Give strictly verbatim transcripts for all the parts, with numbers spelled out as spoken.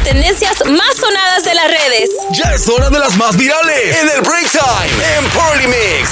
tendencias más sonadas de las redes. Ya es hora de las más virales en el Break Time en Party Mix.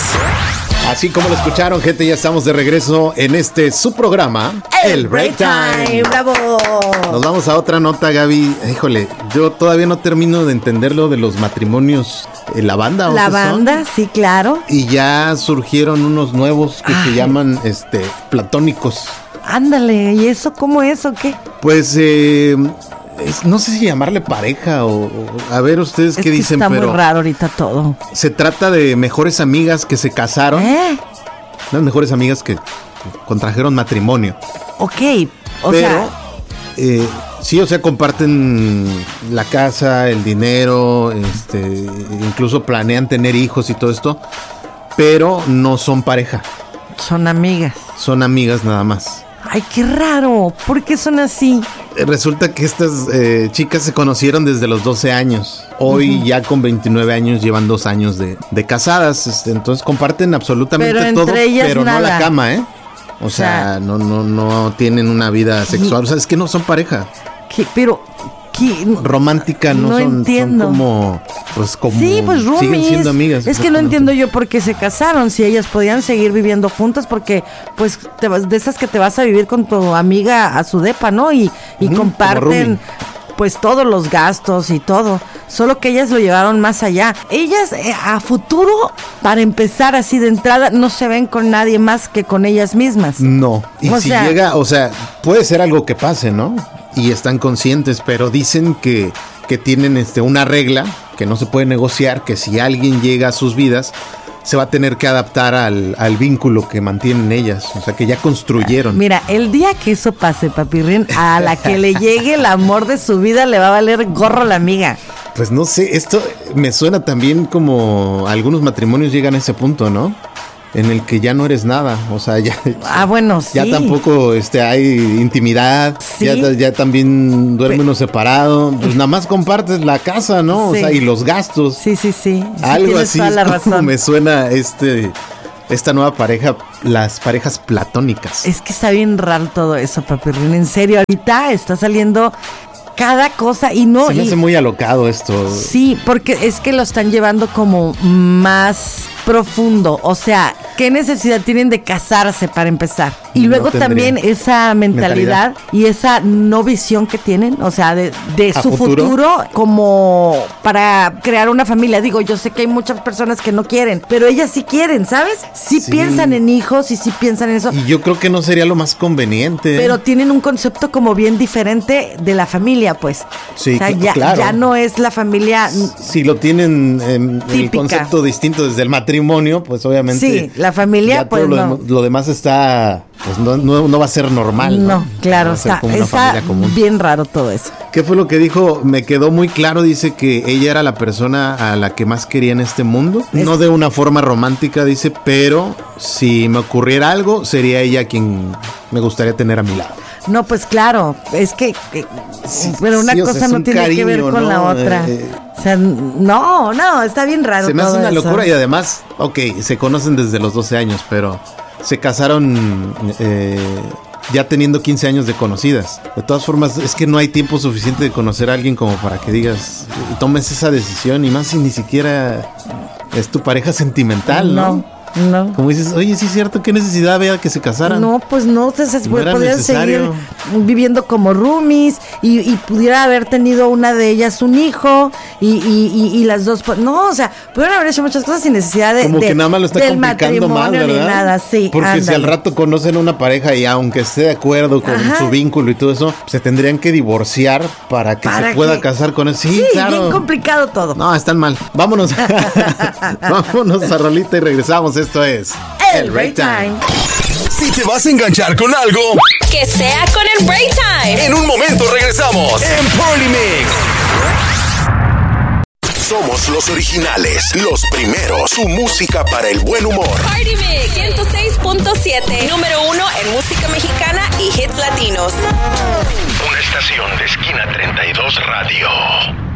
Así como lo escucharon, gente, ya estamos de regreso en este su programa, El, el Break Time. Time. ¡Bravo! Nos vamos a otra nota, Gaby. Híjole, yo todavía no termino de entender lo de los matrimonios en la banda. La banda, sí, claro. Y ya surgieron unos nuevos que Ay. se llaman este platónicos. Ándale, ¿y eso cómo es o qué? Pues, eh... Es, no sé si llamarle pareja o, o a ver ustedes es qué que dicen, está pero muy raro ahorita todo. Se trata de mejores amigas que se casaron, ¿Eh? Las mejores amigas que, que contrajeron matrimonio. Ok, o pero, sea, eh, sí, o sea, comparten la casa, el dinero, este, incluso planean tener hijos y todo esto, pero no son pareja. Son amigas. Son amigas nada más. Ay, qué raro. ¿Por qué son así? Resulta que estas eh, chicas se conocieron desde los doce años. Hoy uh-huh. ya con veintinueve años llevan dos años de, de casadas. Este, entonces comparten absolutamente pero todo, pero nada. no la cama, ¿eh? O, o sea, sea, no, no, no tienen una vida sexual. O sea, es que no son pareja. ¿Qué? Pero... ¿Qué? Romántica, no, no son, entiendo. son como, pues como sí, pues roomies. Siguen siendo amigas. Es que no entiendo yo por qué se casaron, si ellas podían seguir viviendo juntas, porque pues te vas, de esas que te vas a vivir con tu amiga a su depa, ¿no? Y, y uh-huh, comparten pues todos los gastos y todo, solo que ellas lo llevaron más allá. Ellas eh, a futuro, para empezar así de entrada, no se ven con nadie más que con ellas mismas. No, y o si sea, llega, o sea, puede ser algo que pase, ¿no? Y están conscientes, pero dicen que, que tienen este, una regla que no se puede negociar, que si alguien llega a sus vidas, se va a tener que adaptar al, al vínculo que mantienen ellas, o sea, que ya construyeron. Mira, el día que eso pase, Papirrín, a la que le llegue el amor de su vida, le va a valer gorro la amiga. Pues no sé, esto me suena también como algunos matrimonios llegan a ese punto, ¿no? En el que ya no eres nada, o sea, ya... Ah, bueno, sí. Ya tampoco este, hay intimidad, sí. ya, ya también duerme uno separado, pues nada más compartes la casa, ¿no? Sí. O sea, y los gastos. Sí, sí, sí. Algo sí, así toda la es como razón. me suena este... Esta nueva pareja, las parejas platónicas. Es que está bien raro todo eso, Papirrín. En serio, ahorita está saliendo cada cosa y no... Se me hace y, muy alocado esto. Sí, porque es que lo están llevando como más profundo. O sea, ¿qué necesidad tienen de casarse para empezar? Y No luego tendría. también esa mentalidad, mentalidad y esa no visión que tienen, o sea, de, de su futuro? futuro como para crear una familia. Digo, yo sé que hay muchas personas que no quieren, pero ellas sí quieren, ¿sabes? Sí, sí. piensan en hijos y sí piensan en eso. Y yo creo que no sería lo más conveniente. Pero tienen un concepto como bien diferente de la familia, pues. Sí, o sea, cl- ya, claro. ya no es la familia. Si lo tienen en el concepto distinto desde el matrimonio, pues obviamente. Sí, la familia, pues lo, no. dem- lo demás está, pues no, no, no va a ser normal. No, no claro, va a ser está, como una está familia común. bien raro todo eso. ¿Qué fue lo que dijo? Me quedó muy claro, dice que ella era la persona a la que más quería en este mundo. Es... No de una forma romántica, dice, pero si me ocurriera algo, sería ella quien me gustaría tener a mi lado. No, pues claro, es que, eh, sí, pero una sí, cosa sea, no tiene cariño, que ver con ¿no? la otra. Eh, o sea, no, no, está bien raro. Se me todo hace una eso. locura y además, ok, se conocen desde los doce años, pero se casaron eh, ya teniendo quince años de conocidas. De todas formas, es que no hay tiempo suficiente de conocer a alguien como para que digas, y tomes esa decisión, y más si ni siquiera es tu pareja sentimental, ¿no? No. No. Como dices, oye, sí es cierto, ¿qué necesidad había que se casaran? No, pues no, se, se No era podrían necesario. seguir viviendo como roomies y, y pudiera haber tenido una de ellas un hijo y, y, y, y las dos, pues, no, o sea, pudieron haber hecho muchas cosas sin necesidad de, Como de que nada más lo está del complicando más, matrimonio ¿verdad? ni nada, sí. Porque ándale. si al rato conocen una pareja y aunque esté de acuerdo con Ajá. su vínculo y todo eso, se tendrían que divorciar para que ¿Para se pueda qué? casar con él. Sí, Sí, claro. bien complicado todo. No, están mal. Vámonos. Vámonos a rolita y regresamos. Esto es El Break Time. Si te vas a enganchar con algo, Que sea con el Break Time. en un momento regresamos en Party Mix. Somos los originales, los primeros, su música para el buen humor. Party Mix ciento seis punto siete, número uno en música mexicana y hits latinos. Una estación de Esquina treinta y dos Radio.